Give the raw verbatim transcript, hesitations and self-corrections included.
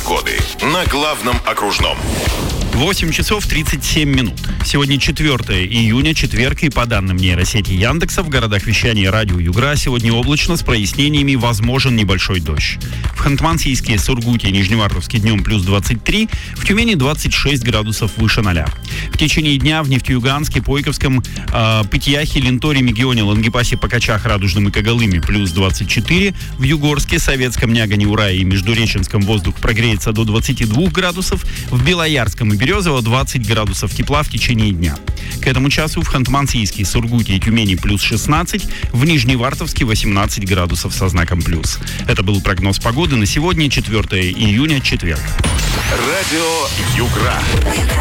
погоды на главном окружном. восемь часов тридцать семь минут. Сегодня четвёртое июня, четверг, и по данным нейросети Яндекса в городах вещания радио Югра сегодня облачно с прояснениями, возможен небольшой дождь. В Ханты-Мансийске, Сургуте и Нижневартовске днем плюс двадцать три, в Тюмени двадцать шесть градусов выше ноля. В течение дня в Нефтеюганске, Пойковском, э, Пытьяхе, Ленторе, Мегионе, Лангепасе, Покачах, Радужном и Когалыме плюс двадцать четыре. В Югорске, Советском, Нягане, Урае и Междуреченском воздух прогреется до двадцати двух градусов. В Белоярском и Березово двадцать градусов тепла в течение дня. К этому часу в Ханты-Мансийске, Сургуте и Тюмени плюс шестнадцать, в Нижневартовске восемнадцать градусов со знаком плюс. Это был прогноз погоды на сегодня, четвёртое июня, четверг. Радио Югра.